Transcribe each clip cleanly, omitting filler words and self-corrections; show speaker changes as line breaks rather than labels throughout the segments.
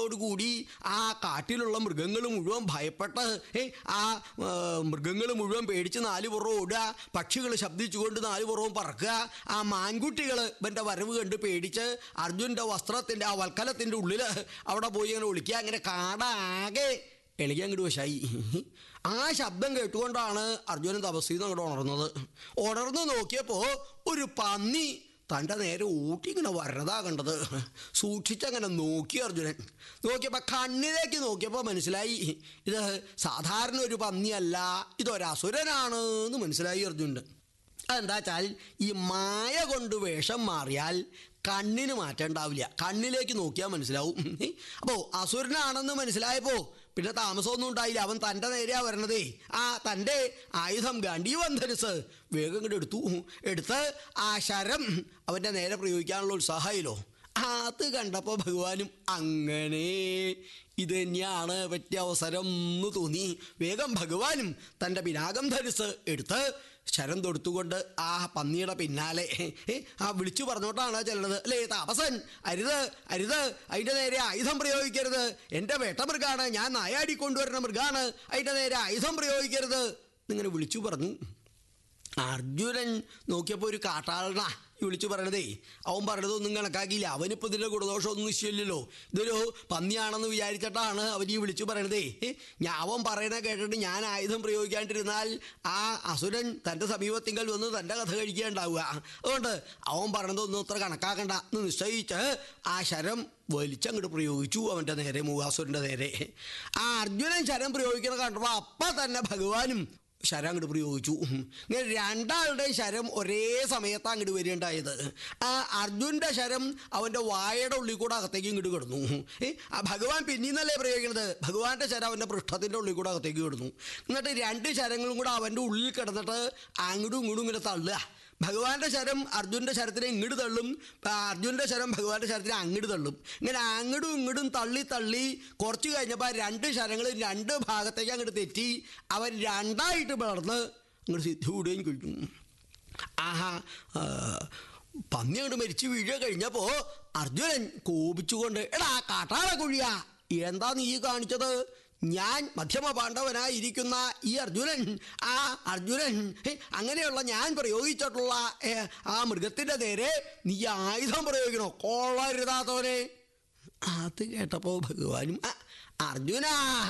കൂടി ആ കാട്ടിലുള്ള മൃഗങ്ങൾ മുഴുവൻ ഭയപ്പെട്ട് ആ മൃഗങ്ങൾ മുഴുവൻ പേടിച്ച് നാല് പുറവും ഓടുക, പക്ഷികൾ ശബ്ദിച്ചുകൊണ്ട് നാല് പുറവും പറക്കുക. ആ മാൻകുട്ടികൾ ഇവൻ്റെ വരവ് കണ്ട് പേടിച്ച് അർജുൻ്റെ വസ്ത്രത്തിൻ്റെ ആ വൽക്കലത്തിൻ്റെ ഉള്ളിൽ അവിടെ പോയി അങ്ങനെ ഒളിക്കുക. അങ്ങനെ കാടാകെ എളിക്കാൻ അങ്ങോട്ട് വശായി. ആ ശബ്ദം കേട്ടുകൊണ്ടാണ് അർജുനൻ തപസ്സിൽ നിന്ന് അങ്ങോട്ട് ഉണർന്നത്. ഉണർന്ന് നോക്കിയപ്പോൾ ഒരു പന്നി തൻ്റെ നേരെ ഊട്ടി ഇങ്ങനെ വരണതാ കണ്ടത്. സൂക്ഷിച്ചങ്ങനെ നോക്കി അർജുനൻ. നോക്കിയപ്പോൾ കണ്ണിലേക്ക് നോക്കിയപ്പോൾ മനസ്സിലായി ഇത് സാധാരണ ഒരു പന്നിയല്ല, ഇതൊരസുരനാണ് എന്ന് മനസ്സിലായി അർജുനന്. അതെന്താ വെച്ചാൽ ഈ മായ കൊണ്ട് വേഷം മാറിയാൽ കണ്ണിന് മാറ്റം ഉണ്ടാവില്ല, കണ്ണിലേക്ക് നോക്കിയാൽ മനസ്സിലാവും. അപ്പോൾ അസുരനാണെന്ന് മനസ്സിലായപ്പോൾ പിന്നെ താമസമൊന്നും ഉണ്ടായില്ല. അവൻ തൻ്റെ നേരെയാ വരണതേ. ആ തൻ്റെ ആയുധം ഗാണ്ഡീവധനുസ് വേഗം ഇങ്ങോട്ട് എടുത്ത് ആ ശരം അവൻ്റെ നേരെ പ്രയോഗിക്കാനുള്ള ഉത്സാഹമായില്ലോ. അത് കണ്ടപ്പോൾ ഭഗവാനും അങ്ങനെ ഇത് തന്നെയാണ് പറ്റിയ അവസരം എന്ന് തോന്നി. വേഗം ഭഗവാനും തൻ്റെ പിനാകം ധനുസ് എടുത്ത് ശരം തൊടുത്തുകൊണ്ട് ആ പന്നിയുടെ പിന്നാലെ ആ വിളിച്ചു പറഞ്ഞോട്ടാണ് ചെല്ലണത്. അല്ലേ, താപസൻ അരുത് അരുത്, അതിൻ്റെ നേരെ ആയുധം പ്രയോഗിക്കരുത്, എൻ്റെ വേട്ടമൃഗാണ്, ഞാൻ നായാടിക്കൊണ്ടുവരുന്ന മൃഗാണ്, അതിൻ്റെ നേരെ ആയുധം പ്രയോഗിക്കരുത് എന്നിങ്ങനെ വിളിച്ചു പറഞ്ഞു. അർജുനൻ നോക്കിയപ്പോൾ ഒരു കാട്ടാളനാ ഈ വിളിച്ചു പറയണതേ. അവൻ പറഞ്ഞതൊന്നും കണക്കാക്കിയില്ല. അവനിപ്പോൾ ഇതിൻ്റെ ഗുണദോഷമൊന്നും നിശ്ചയില്ലല്ലോ. ഇതൊരു പന്നിയാണെന്ന് വിചാരിച്ചിട്ടാണ് അവൻ ഈ വിളിച്ചു പറയണതേ. അവൻ പറയണ കേട്ടിട്ട് ഞാൻ ആയുധം പ്രയോഗിക്കാണ്ടിരുന്നാൽ ആ അസുരൻ തൻ്റെ സമീപത്തിങ്കൽ വന്ന് തൻ്റെ കഥ കഴിക്കുകയുണ്ടാവുക. അതുകൊണ്ട് അവൻ പറയണതൊന്നും അത്ര കണക്കാക്കണ്ട എന്ന് നിശ്ചയിച്ച് ആ ശരം വലിച്ചങ്ങോട്ട് പ്രയോഗിച്ചു അവൻ്റെ നേരെ, മൂകാസുരൻ്റെ നേരെ. ആ അർജുനൻ ശരം പ്രയോഗിക്കണ കണ്ടപ്പോൾ അപ്പം തന്നെ ഭഗവാനും ശരം അങ്ങോട്ട് പ്രയോഗിച്ചു. ഇങ്ങനെ രണ്ടാളുടെ ശരം ഒരേ സമയത്താണ് അങ്ങോട്ട് വരികയുണ്ടായത്. ആ അർജുൻ്റെ ശരം അവൻ്റെ വായയുടെ ഉള്ളിൽ കൂടെ അകത്തേക്ക് ഇങ്ങോട്ട് കിടന്നു. ആ ഭഗവാൻ പിന്നീന്നല്ലേ പ്രയോഗിക്കണത്, ഭഗവാന്റെ ശരം അവൻ്റെ പൃഷ്ഠത്തിൻ്റെ ഉള്ളിൽ കൂടെ അകത്തേക്ക് കിടന്നു. എന്നിട്ട് രണ്ട് ശരങ്ങളും കൂടെ അവൻ്റെ ഉള്ളിൽ കിടന്നിട്ട് അങ്ങോട്ടും ഇങ്ങോട്ടും ഇങ്ങനെ തള്ളുക. ഭഗവാന്റെ ശരം അർജുൻ്റെ ശരത്തിനെ ഇങ്ങോട്ട് തള്ളും, അർജുൻ്റെ ശരം ഭഗവാന്റെ ശരത്തിനെ അങ്ങോട്ട് തള്ളും. ഇങ്ങനെ അങ്ങോട്ടും ഇങ്ങോട്ടും തള്ളി തള്ളി കുറച്ച് കഴിഞ്ഞപ്പോൾ രണ്ട് ശരങ്ങൾ രണ്ട് ഭാഗത്തേക്ക് അങ്ങോട്ട് തെറ്റി അവൻ രണ്ടായിട്ട് വളർന്ന് അങ്ങോട്ട് സിദ്ധി കൂടുകയും കഴിഞ്ഞു. ആഹാ, പന്നി അങ്ങോട്ട് മരിച്ചു വീഴുക കഴിഞ്ഞപ്പോൾ അർജുനൻ കോപിച്ചുകൊണ്ട്, എടാ കാട്ടാള കുഴിയാ, എന്താ നീ കാണിച്ചത്? ഞാൻ മധ്യമ പാണ്ഡവനായിരിക്കുന്ന ഈ അർജുനൻ, ആ അർജുനൻ അങ്ങനെയുള്ള ഞാൻ പ്രയോഗിച്ചിട്ടുള്ള ആ മൃഗത്തിൻ്റെ നേരെ നീ ആയുധം പ്രയോഗിക്കണോ? കൊള്ളരുതാത്തവനെ. അത് കേട്ടപ്പോൾ ഭഗവാനും, അർജുനാ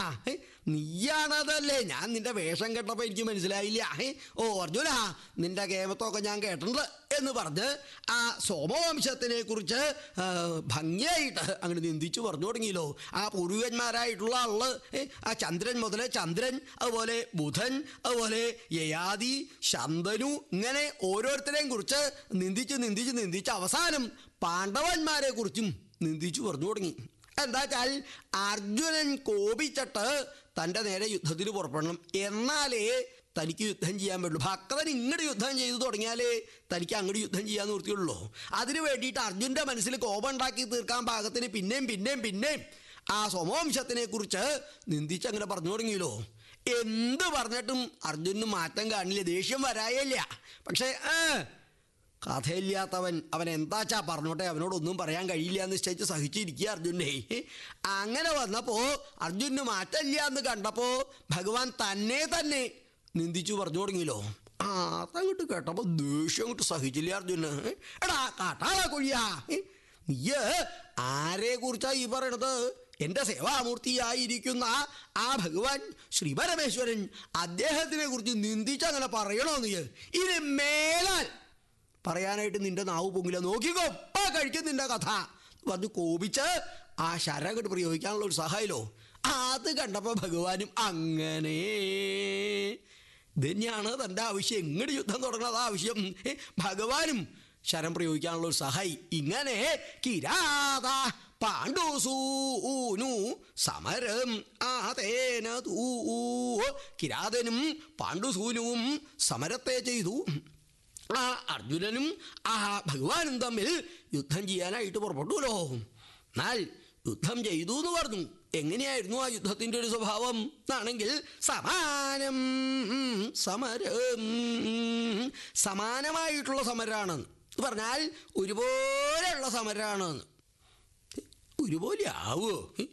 നീയാണതല്ലേ, ഞാൻ നിൻ്റെ വേഷം കേട്ടപ്പോൾ എനിക്ക് മനസ്സിലായില്ല. ഓ അർജുന, നിൻ്റെ കേമത്തൊക്കെ ഞാൻ കേട്ടിട്ടുണ്ട് എന്ന് പറഞ്ഞ് ആ സോമവംശത്തിനെ കുറിച്ച് ഭംഗിയായിട്ട് അങ്ങനെ നിന്ദിച്ചു പറഞ്ഞു തുടങ്ങിയല്ലോ. ആ പൂർവികന്മാരായിട്ടുള്ള ആള് ആ ചന്ദ്രൻ മുതൽ ചന്ദ്രൻ, അതുപോലെ ബുധൻ, അതുപോലെ യയാതി, ശന്തനു, ഇങ്ങനെ ഓരോരുത്തരെയും കുറിച്ച് നിന്ദിച്ച് നിന്ദിച്ച് നിന്ദിച്ച് അവസാനം പാണ്ഡവന്മാരെ കുറിച്ചും നിന്ദിച്ചു പറഞ്ഞു തുടങ്ങി. എന്താ വെച്ചാൽ അർജുനൻ കോപിച്ചിട്ട് തൻ്റെ നേരെ യുദ്ധത്തിന് പുറപ്പെടണം, എന്നാലേ തനിക്ക് യുദ്ധം ചെയ്യാൻ പറ്റുള്ളൂ. ഭക്തൻ ഇങ്ങോട്ട് യുദ്ധം ചെയ്തു തുടങ്ങിയാലേ തനിക്ക് അങ്ങോട്ട് യുദ്ധം ചെയ്യാൻ നിർത്തിയുള്ളൂ. അതിന് വേണ്ടിയിട്ട് അർജുൻ്റെ മനസ്സിൽ കോപം ഉണ്ടാക്കി തീർക്കാൻ പാകത്തിന് പിന്നെയും പിന്നെയും പിന്നെയും ആ സോമവംശത്തിനെ കുറിച്ച് നിന്ദിച്ചങ്ങനെ പറഞ്ഞു തുടങ്ങിയല്ലോ. എന്ത് പറഞ്ഞിട്ടും അർജുനന് മാറ്റം കാണില്ല, ദേഷ്യം വരായില്ല. പക്ഷേ കഥയില്ലാത്തവൻ അവൻ എന്താച്ചാ പറഞ്ഞോട്ടെ, അവനോടൊന്നും പറയാൻ കഴിയില്ല എന്ന് നിശ്ചയിച്ച് സഹിച്ചിരിക്കുക അർജുനെ. അങ്ങനെ വന്നപ്പോൾ അർജുനന് മാറ്റമില്ല എന്ന് കണ്ടപ്പോൾ ഭഗവാൻ തന്നെ തന്നെ നിന്ദിച്ചു പറഞ്ഞു തുടങ്ങിയല്ലോ. അതങ്ങോട്ട് കേട്ടപ്പോൾ ദേഷ്യം അങ്ങോട്ട് സഹിച്ചില്ല അർജുന്. എടാ കാട്ടാള കൊഴിയാ, നീ ആരെ കുറിച്ചാ ഈ പറയണത്? എൻ്റെ സേവാമൂർത്തിയായിരിക്കുന്ന ആ ഭഗവാൻ ശ്രീ പരമേശ്വരൻ, അദ്ദേഹത്തിനെ കുറിച്ച് നിന്ദിച്ചങ്ങനെ പറയണോ നീ? ഇനി മേലാൽ പറയാനായിട്ട് നിന്റെ നാവ് പൊങ്ങില്ല, നോക്കിക്കോ കഴിക്കും നിന്റെ കഥ പറഞ്ഞു കോപിച്ച് ആ ശരം അങ്ങോട്ട് പ്രയോഗിക്കാനുള്ള ഒരു സഹായമല്ലോ. അത് കണ്ടപ്പോൾ ഭഗവാനും അങ്ങനെ തന്നെയാണ് തൻ്റെ ആവശ്യം, എങ്ങോട്ട് യുദ്ധം തുടങ്ങുന്നത് ആവശ്യം. ഭഗവാനും ശരം പ്രയോഗിക്കാനുള്ള ഒരു സഹായി. ഇങ്ങനെ കിരാത പാണ്ഡുസൂനു സമരം ആതേന തൂ, കിരാതനും പാണ്ഡുസൂനുവും സമരത്തെ ചെയ്തു. ആ അർജുനനും ആ ഭഗവാനും തമ്മിൽ യുദ്ധം ചെയ്യാനായിട്ട് പുറപ്പെട്ടുല്ലോ. എന്നാൽ യുദ്ധം ചെയ്തു എന്ന് പറഞ്ഞു. എങ്ങനെയായിരുന്നു ആ യുദ്ധത്തിൻ്റെ ഒരു സ്വഭാവം എന്നാണെങ്കിൽ സമാനം സമരം, സമാനമായിട്ടുള്ള സമരമാണെന്ന് പറഞ്ഞാൽ ഒരുപോലെയുള്ള സമരമാണെന്ന്. ഒരുപോലെ ആവുമോ?